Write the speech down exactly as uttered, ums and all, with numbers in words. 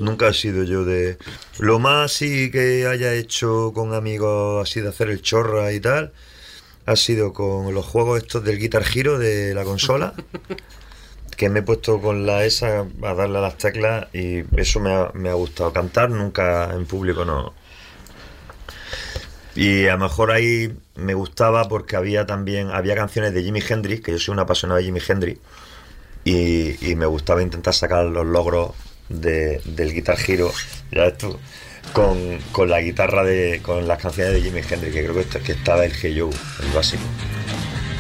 Nunca he sido yo de... Lo más así que haya hecho con amigos así de hacer el chorra y tal, ha sido con los juegos estos del Guitar Hero de la consola, que me he puesto con la esa a darle a las teclas y eso me ha, me ha gustado. Cantar nunca en público no. Y a lo mejor ahí me gustaba porque había también, había canciones de Jimi Hendrix, que yo soy un apasionado de Jimi Hendrix, y, y me gustaba intentar sacar los logros de, del Guitar Hero, ya ves tú, con, con la guitarra de, con las canciones de Jimi Hendrix, que creo que, esto, que estaba el Hey Joe, el básico.